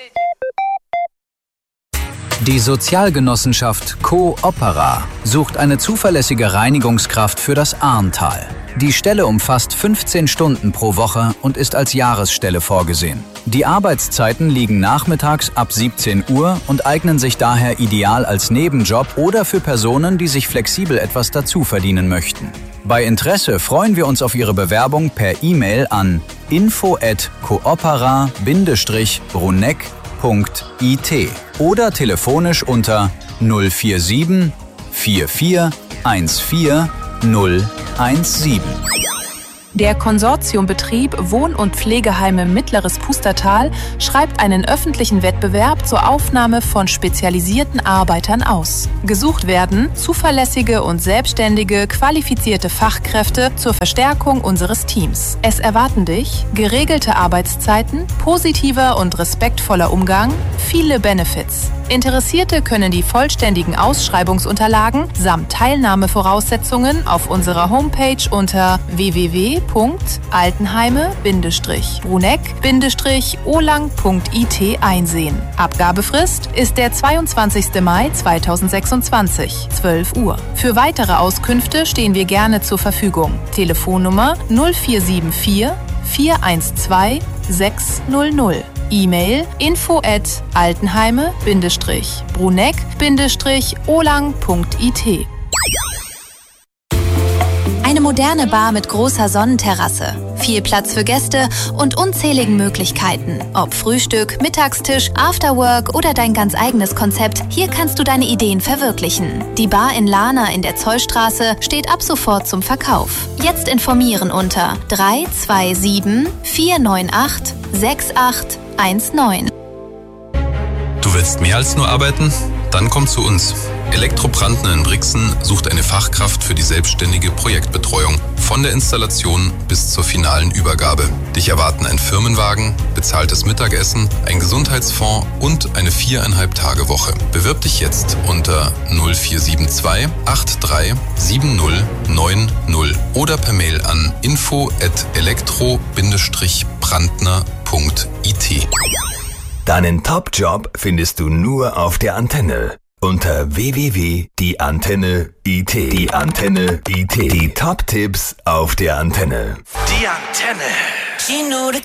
Die Sozialgenossenschaft Coopera sucht eine zuverlässige Reinigungskraft für das Ahrntal. Die Stelle umfasst 15 Stunden pro Woche und ist als Jahresstelle vorgesehen. Die Arbeitszeiten liegen nachmittags ab 17 Uhr und eignen sich daher ideal als Nebenjob oder für Personen, die sich flexibel etwas dazu verdienen möchten. Bei Interesse freuen wir uns auf Ihre Bewerbung per E-Mail an info@coopera-bruneck.it oder telefonisch unter 047 44 14 017. Der Konsortiumbetrieb Wohn- und Pflegeheime Mittleres Pustertal schreibt einen öffentlichen Wettbewerb zur Aufnahme von spezialisierten Arbeitern aus. Gesucht werden zuverlässige und selbstständige, qualifizierte Fachkräfte zur Verstärkung unseres Teams. Es erwarten dich geregelte Arbeitszeiten, positiver und respektvoller Umgang, viele Benefits. Interessierte können die vollständigen Ausschreibungsunterlagen samt Teilnahmevoraussetzungen auf unserer Homepage unter www.altenheime-bruneck-olang.it einsehen. Abgabefrist ist der 22. Mai 2026, 12 Uhr. Für weitere Auskünfte stehen wir gerne zur Verfügung. Telefonnummer 0474 412 600. E-Mail info@altenheime-bruneck-olang.it. Eine moderne Bar mit großer Sonnenterrasse, viel Platz für Gäste und unzähligen Möglichkeiten. Ob Frühstück, Mittagstisch, Afterwork oder dein ganz eigenes Konzept, hier kannst du deine Ideen verwirklichen. Die Bar in Lahna in der Zollstraße steht ab sofort zum Verkauf. Jetzt informieren unter 327 498 6819. Du willst mehr als nur arbeiten? Dann komm zu uns. Elektrobrandner in Brixen sucht eine Fachkraft für die selbstständige Projektbetreuung. Von der Installation bis zur finalen Übergabe. Dich erwarten ein Firmenwagen, bezahltes Mittagessen, ein Gesundheitsfonds und eine 4,5-Tage-Woche. Bewirb dich jetzt unter 0472 83 7090 oder per Mail an info@elektro-brandner.it. Deinen Top-Job findest du nur auf der Antenne. Unter www.dieantenne.it. Die Antenne IT. Die Top-Tipps auf der Antenne. Die Antenne.